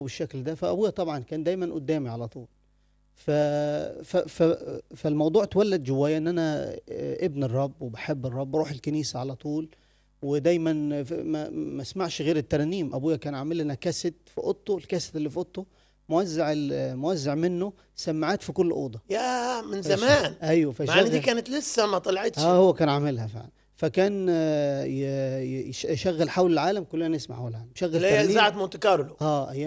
بالشكل ده. فابويا طبعا كان دايما قدامي على طول. ف... ف... ف... فالموضوع اتولد جوايا ان انا ابن الرب وبحب الرب، بروح الكنيسه على طول. ودايما ما اسمعش غير الترانيم. ابويا كان عامل لنا كاسيت في اوضته، الكاسيت اللي في اوضته موزع منه سماعات في كل اوضه. يا من زمان. ايوه مع ان دي فشغل. كانت لسه ما طلعتش. هو كان عاملها فعلا. فكان يشغل حول العالم كلنا نسمع حول العالم، شغل اللي هي ترانيم. اذاعه مونte كارلو. اه